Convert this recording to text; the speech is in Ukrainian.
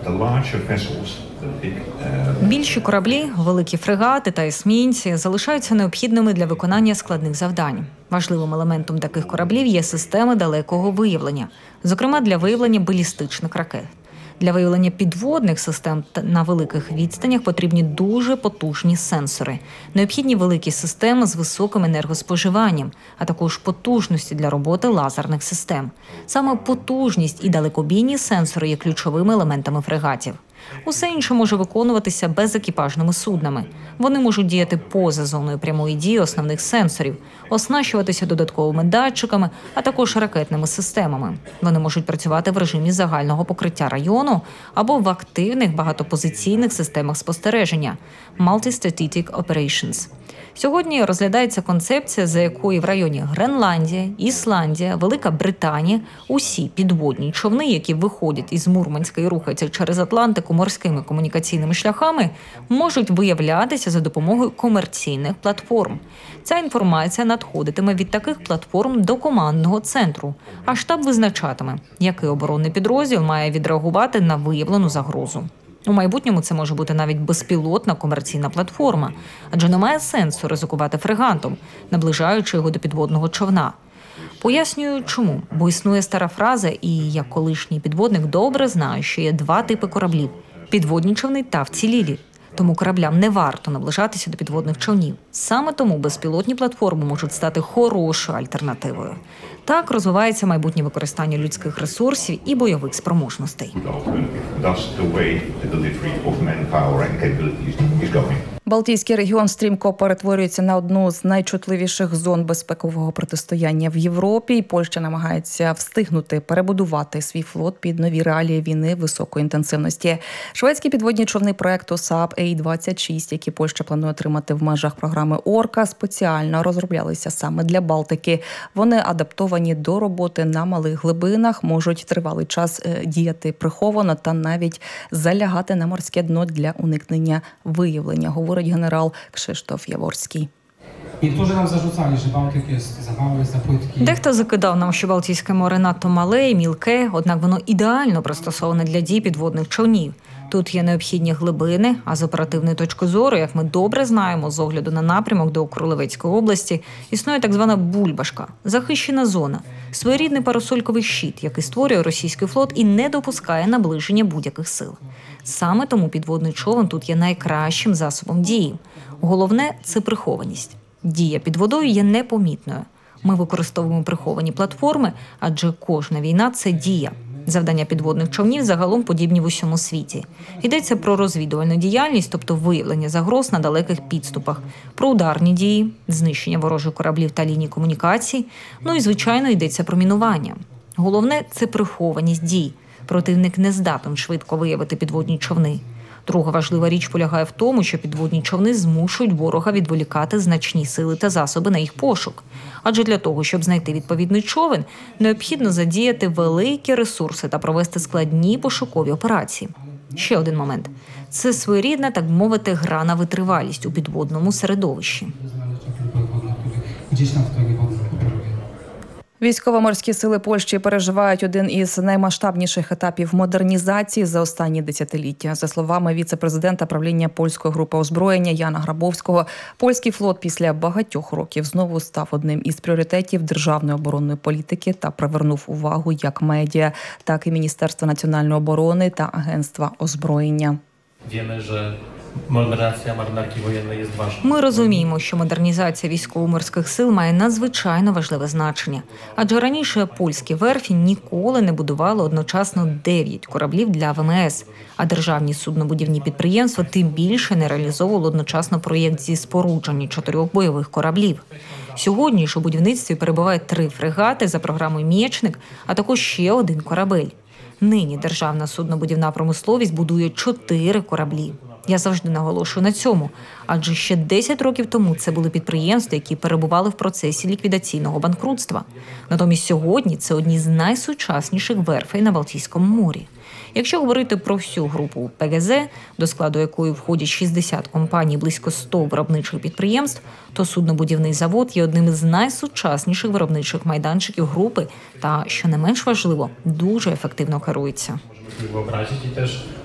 Більші кораблі, великі фрегати та есмінці залишаються необхідними для виконання складних завдань. Важливим елементом таких кораблів є системи далекого виявлення, зокрема для виявлення балістичних ракет. Для виявлення підводних систем на великих відстанях потрібні дуже потужні сенсори. Необхідні великі системи з високим енергоспоживанням, а також потужності для роботи лазерних систем. Саме потужність і далекобійні сенсори є ключовими елементами фрегатів. Усе інше може виконуватися безекіпажними суднами. Вони можуть діяти поза зоною прямої дії основних сенсорів, оснащуватися додатковими датчиками, а також ракетними системами. Вони можуть працювати в режимі загального покриття району або в активних багатопозиційних системах спостереження – Multi-Strategic Operations. Сьогодні розглядається концепція, за якою в районі Гренландія, Ісландія, Велика Британія усі підводні човни, які виходять із Мурманська і рухаються через Атлантику морськими комунікаційними шляхами, можуть виявлятися за допомогою комерційних платформ. Ця інформація надходитиме від таких платформ до командного центру, а штаб визначатиме, який оборонний підрозділ має відреагувати на виявлену загрозу. У майбутньому це може бути навіть безпілотна комерційна платформа, адже немає сенсу ризикувати фрегатом, наближаючи його до підводного човна. Пояснюю, чому. Бо існує стара фраза, і як колишній підводник добре знаю, що є два типи кораблів – підводні човни та вцілілі. Тому кораблям не варто наближатися до підводних човнів. Саме тому безпілотні платформи можуть стати хорошою альтернативою. Так розвивається майбутнє використання людських ресурсів і бойових спроможностей. Балтійський регіон стрімко перетворюється на одну з найчутливіших зон безпекового протистояння в Європі, і Польща намагається встигнути перебудувати свій флот під нові реалії війни високої інтенсивності. Шведські підводні човни проекту Saab A26, які Польща планує отримати в межах програми «Орка», спеціально розроблялися саме для Балтики. Вони адаптовані до роботи на малих глибинах, можуть тривалий час діяти приховано та навіть залягати на морське дно для уникнення виявлення, говорить генерал Кшиштоф Яворський. Niektórzy nam zarzucali, że Bałtyk jest za mały, za płytki. Дехто закидав нам, що Балтійське море надто мале і мілке, однак воно ідеально пристосоване для дій підводних човнів. Тут є необхідні глибини, а з оперативної точки зору, як ми добре знаємо, з огляду на напрямок до Крулевецької області, існує так звана бульбашка – захищена зона, своєрідний парасольковий щит, який створює російський флот і не допускає наближення будь-яких сил. Саме тому підводний човен тут є найкращим засобом дії. Головне – це прихованість. Дія під водою є непомітною. Ми використовуємо приховані платформи, адже кожна війна – це дія. Завдання підводних човнів загалом подібні в усьому світі. Йдеться про розвідувальну діяльність, тобто виявлення загроз на далеких підступах, про ударні дії, знищення ворожих кораблів та ліній комунікацій, ну і, звичайно, йдеться про мінування. Головне – це прихованість дій. Противник не здатен швидко виявити підводні човни. Друга важлива річ полягає в тому, що підводні човни змушують ворога відволікати значні сили та засоби на їх пошук. Адже для того, щоб знайти відповідний човен, необхідно задіяти великі ресурси та провести складні пошукові операції. Ще один момент. Це своєрідна, так мовити, гра на витривалість у підводному середовищі. Військово-морські сили Польщі переживають один із наймасштабніших етапів модернізації за останні десятиліття. За словами віце-президента правління польської групи озброєння Яна Грабовського, польський флот після багатьох років знову став одним із пріоритетів державної оборонної політики та привернув увагу як медіа, так і Міністерства національної оборони та Агентства озброєння. Ми розуміємо, що модернізація військово-морських сил має надзвичайно важливе значення. Адже раніше польські верфі ніколи не будували одночасно 9 кораблів для ВМС, а державні суднобудівні підприємства тим більше не реалізовували одночасно проєкт зі спорудження 4 бойових кораблів. Сьогодні ж у будівництві перебувають 3 фрегати за програмою «Мєчник», а також ще 1 корабель. Нині державна суднобудівна промисловість будує 4 кораблі. Я завжди наголошую на цьому, адже ще 10 років тому це були підприємства, які перебували в процесі ліквідаційного банкрутства. Натомість сьогодні це одні з найсучасніших верфей на Балтійському морі. Якщо говорити про всю групу ПГЗ, до складу якої входять 60 компаній, близько 100 виробничих підприємств, то суднобудівний завод є одним із найсучасніших виробничих майданчиків групи та, що не менш важливо, дуже ефективно керується.